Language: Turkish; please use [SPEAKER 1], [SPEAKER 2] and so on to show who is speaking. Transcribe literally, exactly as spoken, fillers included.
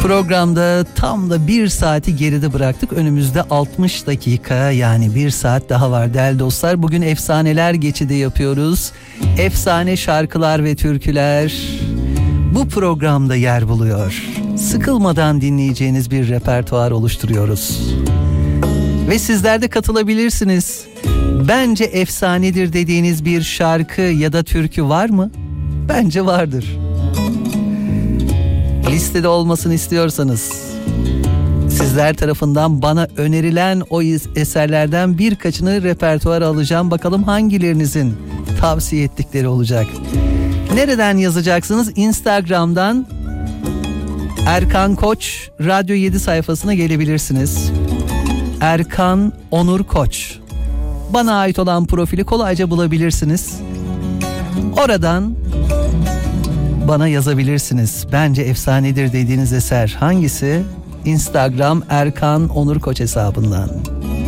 [SPEAKER 1] Programda tam da bir saati geride bıraktık. Önümüzde altmış dakika, yani bir saat daha var değerli dostlar. Bugün efsaneler geçidi yapıyoruz. Efsane şarkılar ve türküler bu programda yer buluyor. Sıkılmadan dinleyeceğiniz bir repertuar oluşturuyoruz. Ve sizler de katılabilirsiniz. Bence efsanedir dediğiniz bir şarkı ya da türkü var mı? Bence vardır. Listede olmasını istiyorsanız sizler tarafından bana önerilen o eserlerden birkaçını repertuara alacağım. Bakalım hangilerinizin tavsiye ettikleri olacak. Nereden yazacaksınız? Instagram'dan Erkan Koç Radyo yedi sayfasına gelebilirsiniz. Erkan Onur Koç. Bana ait olan profili kolayca bulabilirsiniz. Oradan bana yazabilirsiniz. Bence efsanedir dediğiniz eser hangisi? Instagram Erkan Onur Koç hesabından.